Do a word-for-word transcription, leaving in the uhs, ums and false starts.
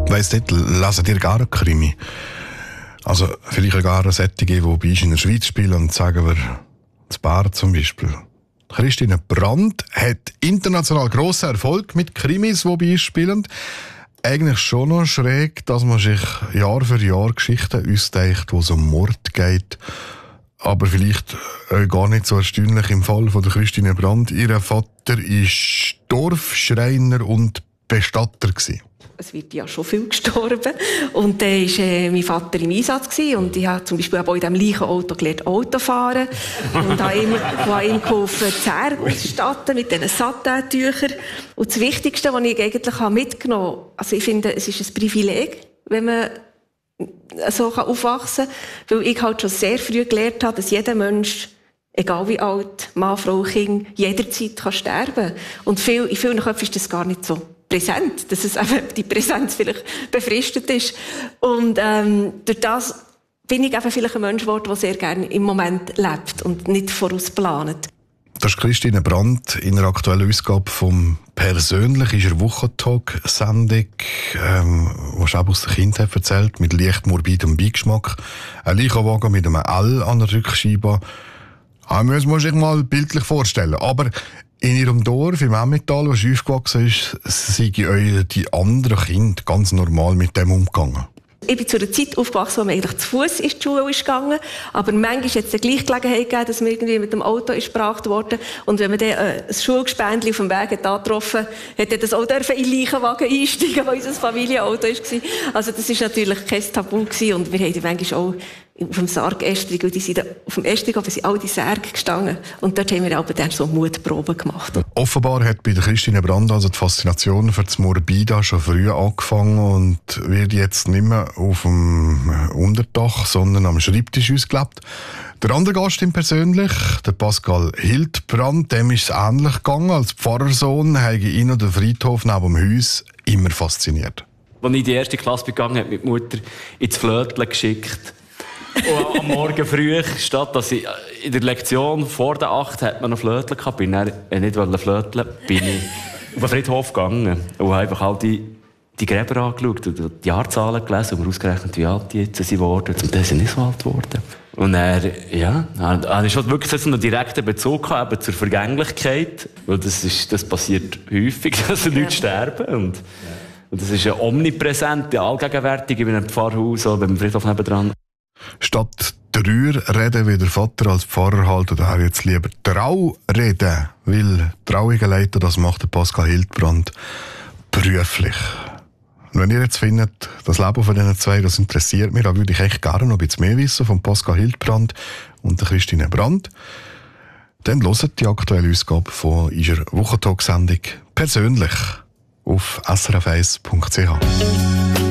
Weiss nicht, lesen dir gar einen Krimi? Also vielleicht gar eine Sättige, die bei uns in der Schweiz spielen, und sagen wir, das Bar zum Beispiel. Christine Brandt hat international grossen Erfolg mit Krimis, die bei uns spielen. Eigentlich schon noch schräg, dass man sich Jahr für Jahr Geschichten ausdenkt, wo es um Mord geht. Aber vielleicht äh, gar nicht so erstaunlich im Fall von der Christine Brandt. Ihr Vater war Dorfschreiner und Bestatter gewesen. Es wird ja schon viel gestorben. Und dann war äh, mein Vater im Einsatz gewesen. Und ich habe zum Beispiel auch in diesem gleichen Auto gelernt, Auto fahren. Und habe ihm, habe ihm geholfen, Zähne auszustatten mit diesen Satin-Tüchern. Und das Wichtigste, was ich eigentlich mitgenommen habe, also ich finde, es ist ein Privileg, wenn man so aufwachsen kann. Weil ich halt schon sehr früh gelernt habe, dass jeder Mensch, egal wie alt, Mann, Frau, Kind, jederzeit kann sterben. Und viel, in vielen Köpfen ist das gar nicht so präsent, dass es eben die Präsenz vielleicht befristet ist. Und ähm, durch das bin ich einfach vielleicht ein Mensch geworden, der sehr gerne im Moment lebt und nicht vorausplant. Das ist Christine Brandt in der aktuellen Ausgabe vom «Persönlich» ist eine Wochentalk-Sendung, ähm, die auch aus der Kindheit erzählt, mit leicht morbidem Beigeschmack. Ein Leichenwagen mit einem L an der Rückscheibe. Das muss man sich mal bildlich vorstellen. Aber in ihrem Dorf, im Emmental, wo sie aufgewachsen ist, sind euch die anderen Kinder ganz normal mit dem umgegangen? Ich bin zu einer Zeit aufgewachsen, wo man eigentlich zu Fuß in die Schule ist gegangen. Aber manchmal hat es eine Gleichgelegenheit gegeben, dass man irgendwie mit dem Auto ist gebracht wurde. Und wenn man dann äh, ein Schulgespendli auf dem Weg hat angetroffen hat, hat das auch dürfen in den Leichenwagen einsteigen, weil unser Familienauto war. Also das war natürlich kein Tabu gewesen. Und wir haben die manchmal auch auf dem Sarg-Estrig, und die sind auf dem Estrig, aber sind all die Särge gestanden. Und dort haben wir auch dann so Mutproben gemacht. Offenbar hat bei der Christine Brandt also die Faszination für das Morbide schon früh angefangen und wird jetzt nicht mehr auf dem Unterdach, sondern am Schreibtisch ausgelebt. Der andere Gast im Persönlich, der Pascal Hildbrand, dem ist es ähnlich gegangen. Als Pfarrersohn habe ihn und den Friedhof neben dem Haus immer fasziniert. Als ich in die erste Klasse begangen habe, hat meine Mutter ins Flötchen geschickt. Und am Morgen früh, statt dass ich in der Lektion vor der acht hat man noch Flötchen gehabt, bin ich nicht flöteln, bin ich auf den Friedhof gegangen und habe einfach all die, die Gräber angeschaut und die Jahrzahlen gelesen und mir ausgerechnet, wie alt die jetzt sind worden. Und dann sind nicht so alt geworden. Und er, ja, habe ich schon wirklich so einen direkten Bezug gehabt, eben zur Vergänglichkeit, weil das ist, das passiert häufig, dass Leute ja. sterben und, und das ist ja omnipräsent, allgegenwärtig in einem Pfarrhaus oder beim Friedhof nebendran. Statt Trauer reden, wie der Vater als Pfarrer halt, oder er jetzt lieber Trau reden, weil traurige Leiter, das macht der Pascal Hildbrand beruflich. Und wenn ihr jetzt findet, das Leben von diesen zwei, das interessiert mich, dann würde ich echt gerne noch ein bisschen mehr wissen von Pascal Hildbrand und der Christine Brandt. Dann hört die aktuelle Ausgabe von unserer Wochentalk-Sendung «Persönlich» auf s r f eins punkt c h.